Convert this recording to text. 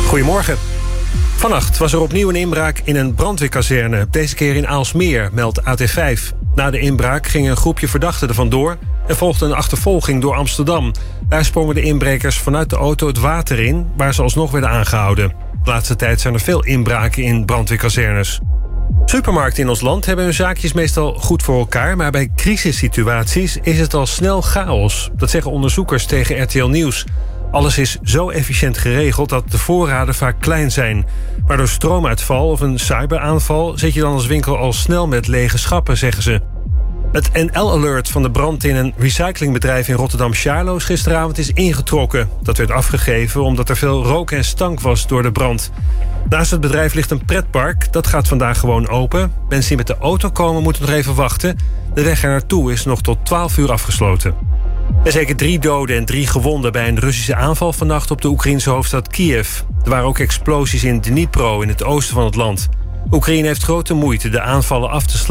Goedemorgen. Vannacht was er opnieuw een inbraak in een brandweerkazerne. Deze keer in Aalsmeer, meldt AT5. Na de inbraak ging een groepje verdachten er vandoor en volgde een achtervolging door Amsterdam. Daar sprongen de inbrekers vanuit de auto het water in, waar ze alsnog werden aangehouden. De laatste tijd zijn er veel inbraken in brandweerkazernes. Supermarkten in ons land hebben hun zaakjes meestal goed voor elkaar, maar bij crisissituaties is het al snel chaos. Dat zeggen onderzoekers tegen RTL Nieuws. Alles is zo efficiënt geregeld dat de voorraden vaak klein zijn. Maar door stroomuitval of een cyberaanval zit je dan als winkel al snel met lege schappen, zeggen ze. Het NL-alert van de brand in een recyclingbedrijf in Rotterdam-Charloes gisteravond is ingetrokken. Dat werd afgegeven omdat er veel rook en stank was door de brand. Naast het bedrijf ligt een pretpark. Dat gaat vandaag gewoon open. Mensen die met de auto komen moeten nog even wachten. De weg er naartoe is nog tot 12 uur afgesloten. Er zeker 3 doden en 3 gewonden bij een Russische aanval vannacht op de Oekraïnse hoofdstad Kiev. Er waren ook explosies in Dnipro in het oosten van het land. Oekraïne heeft grote moeite de aanvallen af te sluiten.